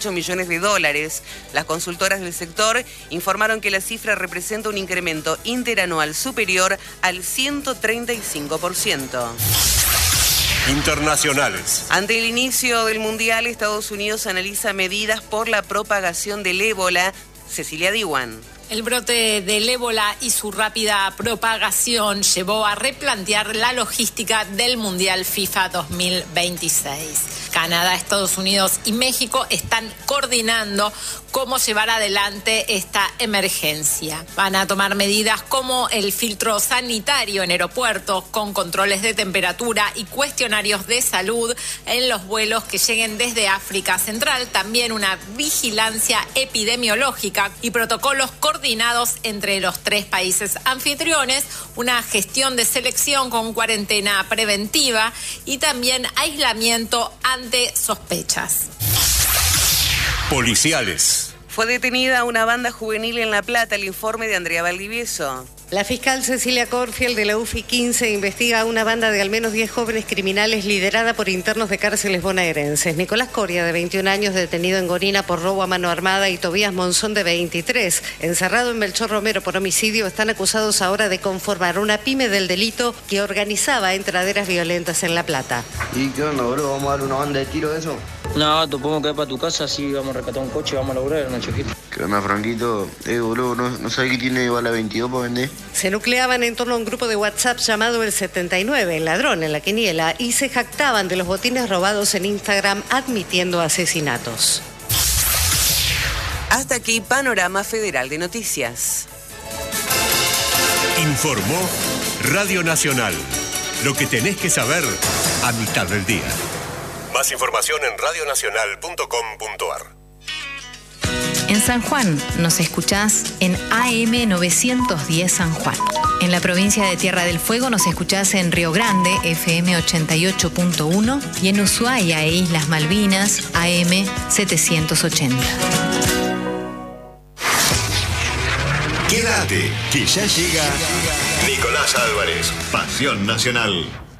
millones de dólares. Las consultoras del sector informaron que la cifra representa un incremento interanual superior al 135%. Internacionales. Ante el inicio del Mundial, Estados Unidos analiza medidas por la propagación del ébola. Cecilia Diwan. El brote del ébola y su rápida propagación llevó a replantear la logística del Mundial FIFA 2026. Canadá, Estados Unidos y México están coordinando cómo llevar adelante esta emergencia. Van a tomar medidas como el filtro sanitario en aeropuertos, con controles de temperatura y cuestionarios de salud en los vuelos que lleguen desde África Central. También una vigilancia epidemiológica y protocolos coordinados entre los 3 países anfitriones, una gestión de selección con cuarentena preventiva y también aislamiento ante sospechas. Policiales. Fue detenida una banda juvenil en La Plata. El informe de Andrea Valdivieso. La fiscal Cecilia Corfield de la UFI 15 investiga a una banda de al menos 10 jóvenes criminales liderada por internos de cárceles bonaerenses. Nicolás Coria, de 21 años, detenido en Gorina por robo a mano armada, y Tobías Monzón, de 23, encerrado en Melchor Romero por homicidio, están acusados ahora de conformar una pyme del delito que organizaba entraderas violentas en La Plata. ¿Y qué onda, boludo? ¿Vamos a dar una banda de tiro de eso? No, te podemos quedar para tu casa, así vamos a rescatar un coche y vamos a lograr una chiquita. ¿Qué onda, Franquito? Boludo, ¿no sabés que tiene bala 22 para vender? Se nucleaban en torno a un grupo de WhatsApp llamado El 79, el ladrón en la quiniela, y se jactaban de los botines robados en Instagram, admitiendo asesinatos. Hasta aquí, Panorama Federal de Noticias. Informó Radio Nacional. Lo que tenés que saber a mitad del día. Más información en radionacional.com.ar. En San Juan nos escuchás en AM 910 San Juan. En la provincia de Tierra del Fuego nos escuchás en Río Grande, FM 88.1, y en Ushuaia e Islas Malvinas, AM 780. Quédate, que ya llega Nicolás Álvarez, Pasión Nacional.